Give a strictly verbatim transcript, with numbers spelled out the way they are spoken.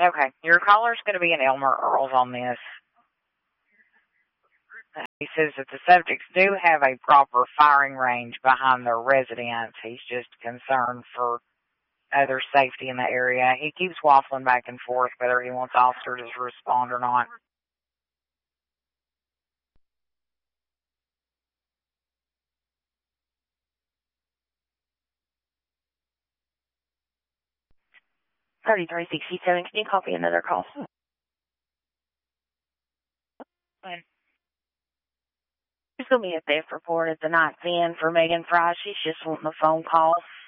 Okay, your caller's going to be in Elmer Earls on this. He says that the subjects do have a proper firing range behind their residence. He's just concerned for other safety in the area. He keeps waffling back and forth whether he wants officers to respond or not. thirty-three sixty-seven, can you copy another call? When? There's going to be a theft report at the Ninth Inn for Megan Fry. She's just wanting a phone call.